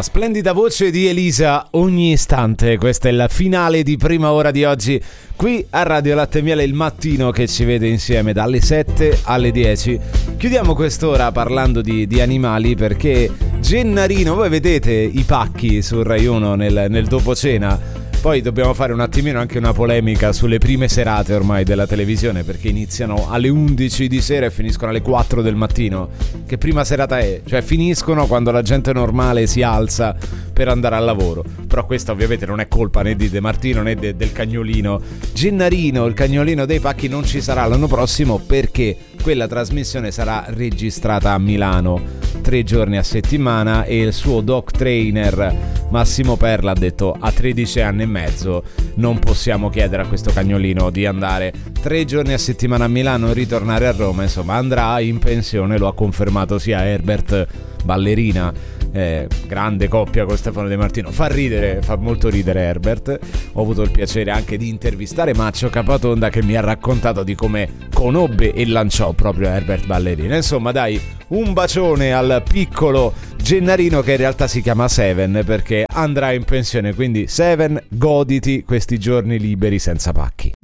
La splendida voce di Elisa ogni istante. Questa è la finale di prima ora di oggi qui a Radio Latte e Miele, il mattino che ci vede insieme dalle 7 alle 10. Chiudiamo quest'ora parlando di animali perché Gennarino, voi vedete i pacchi su Rai 1 nel dopo cena. Poi dobbiamo fare un attimino anche una polemica sulle prime serate ormai della televisione, perché iniziano alle 11 di sera e finiscono alle 4 del mattino. Che prima serata è? Cioè finiscono quando la gente normale si alza per andare al lavoro. Però questa ovviamente non è colpa né di De Martino né del cagnolino. Gennarino, il cagnolino dei pacchi, non ci sarà l'anno prossimo perché quella trasmissione sarà registrata a Milano 3 giorni a settimana e il suo dog trainer Massimo Perla ha detto: a 13 anni e mezzo non possiamo chiedere a questo cagnolino di andare 3 giorni a settimana a Milano e ritornare a Roma. Insomma, andrà in pensione, lo ha confermato sia Herbert Ballerina, grande coppia con Stefano De Martino. Fa molto ridere Herbert. Ho avuto il piacere anche di intervistare Maccio Capatonda, che mi ha raccontato di come conobbe e lanciò proprio Herbert Ballerina. Insomma, dai, un bacione al piccolo Gennarino, che in realtà si chiama Seven perché andrà in pensione. Quindi Seven, goditi questi giorni liberi senza pacchi.